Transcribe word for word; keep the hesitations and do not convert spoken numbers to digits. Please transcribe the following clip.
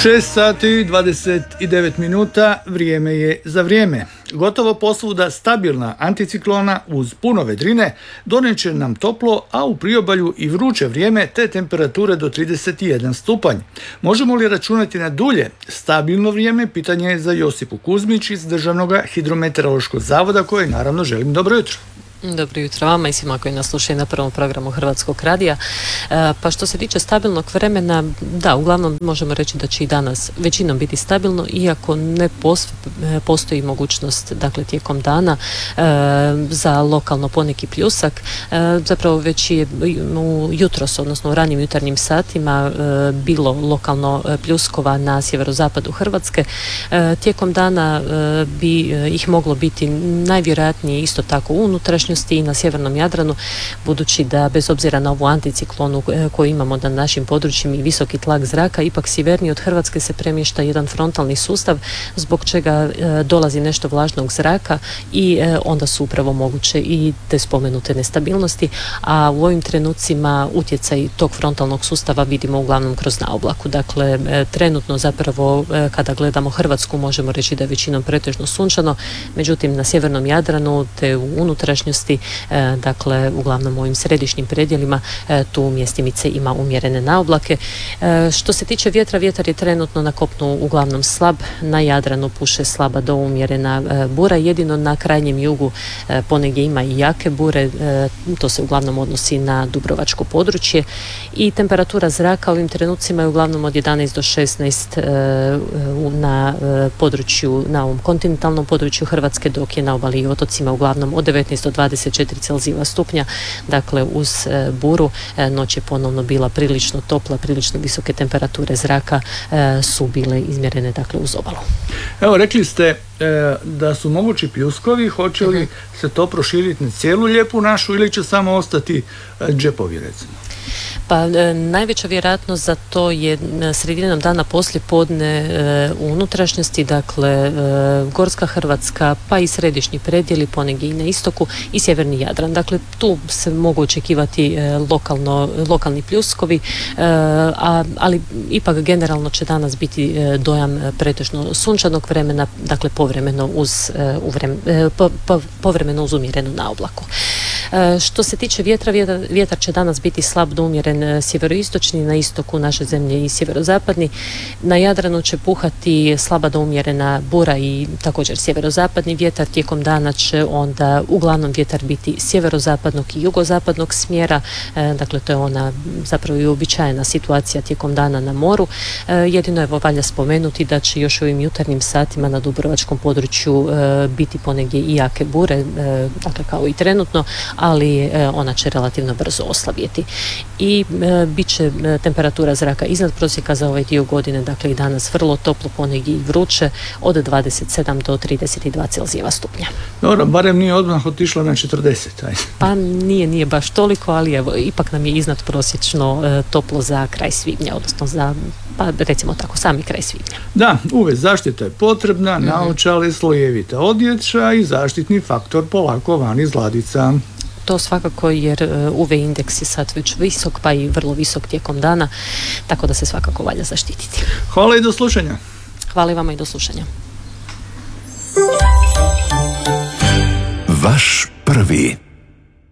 šest sati dvadeset devet minuta, vrijeme je za vrijeme. Gotovo posvuda stabilna anticiklona uz puno vedrine doneće nam toplo, a u priobalju i vruće vrijeme te temperature do trideset jedan stupanj. Možemo li računati na dulje stabilno vrijeme? Pitanje je za Josipu Kuzmić iz Državnog hidrometeorološkog zavoda, koje naravno želim dobro jutro. Dobro jutro vama i svima koji nas slušaju na prvom programu Hrvatskog radija. E, pa što se tiče stabilnog vremena, da, uglavnom možemo reći da će i danas većinom biti stabilno, iako ne postoji mogućnost, dakle, tijekom dana e, za lokalno poneki pljusak. E, zapravo već je u jutros, odnosno u ranijim jutarnjim satima e, bilo lokalno pljuskova na sjeverozapadu Hrvatske. E, tijekom dana e, bi ih moglo biti najvjerojatnije isto tako u unutrašnjosti i na sjevernom Jadranu, budući da bez obzira na ovu anticiklonu koju imamo na našim područjima i visoki tlak zraka, ipak sjevernije od Hrvatske se premješta jedan frontalni sustav, zbog čega e, dolazi nešto vlažnog zraka i e, onda su upravo moguće i te spomenute nestabilnosti, a u ovim trenucima utjecaj tog frontalnog sustava vidimo uglavnom kroz naoblaku. Dakle, e, trenutno zapravo e, kada gledamo Hrvatsku možemo reći da je većinom pretežno sunčano, međutim na sjevernom Jadranu te u unutrašnjosti, E, dakle uglavnom u ovim središnjim predjelima e, tu mjestimice ima umjerene naoblake. E, što se tiče vjetra, vjetar je trenutno na kopnu uglavnom slab, na Jadranu puše slaba do umjerena e, bura, jedino na krajnjem jugu e, ponegdje ima i jake bure, e, to se uglavnom odnosi na dubrovačko područje i temperatura zraka ovim trenucima je uglavnom od jedanaest do šesnaest e, na e, području, na ovom kontinentalnom području Hrvatske, dok je na obali i otocima uglavnom od devetnaest do dvadeset četiri Celzijeva stupnja. Dakle, uz e, buru e, noć je ponovno bila prilično topla, prilično visoke temperature zraka e, su bile izmjerene, dakle, uz obalu. Evo, rekli ste e, da su mogući pljuskovi, hoće li uh-huh. se to proširiti na cijelu lijepu našu ili će samo ostati e, džepovi, recimo? Pa e, najveća vjerojatnost za to je sredinom dana poslije podne e, u unutrašnjosti, dakle e, Gorska Hrvatska, pa i središnji predjeli, ponegdje i na istoku i sjeverni Jadran. Dakle, tu se mogu očekivati e, lokalno, lokalni pljuskovi, e, a, ali ipak generalno će danas biti e, dojam pretežno sunčanog vremena, dakle povremeno uz, e, uvrem, e, po, po, povremeno uz umjerenu naoblaku. E, što se tiče vjetra, vjetar, vjetar će danas biti slab do umjeren sjeveroistočni, na istoku naše zemlje i sjeverozapadni. Na Jadranu će puhati slaba do umjerena bura i također sjeverozapadni vjetar. Tijekom dana će onda uglavnom vjetar biti sjeverozapadnog i jugozapadnog smjera. E, dakle, to je ona zapravo i uobičajena situacija tijekom dana na moru. E, jedino je valja spomenuti da će još u ovim jutarnjim satima na dubrovačkom području e, biti ponegdje i jake bure, e, dakle kao i trenutno, ali e, ona će relativno brzo oslabjeti. I e, bit će e, temperatura zraka iznad prosjeka za ovaj dio godine, dakle i danas vrlo toplo, ponegdje i vruće, od dvadeset sedam do trideset dva Celzijeva stupnja. Dobro, barem nije odmah otišlo na četrdeset. Ajde. Pa nije, nije baš toliko, ali evo, ipak nam je iznad prosječno e, toplo za kraj svibnja, odnosno za, pa recimo tako, sami kraj svibnja. Da, U V zaštita je potrebna, mm-hmm. naočale, slojevita odjeća i zaštitni faktor polako van iz ladica. To svakako, jer U V indeks je sad već visok, pa i vrlo visok tijekom dana, tako da se svakako valja zaštititi. Hvala i do slušanja. Hvala i vama i do slušanja. Vaš prvi.